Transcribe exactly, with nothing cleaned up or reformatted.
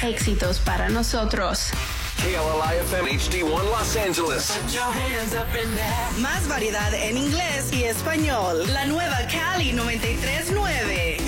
Éxitos para nosotros. K L L I F M H D uno Los Angeles. Más variedad en inglés y español. La nueva Cali noventa y tres nueve.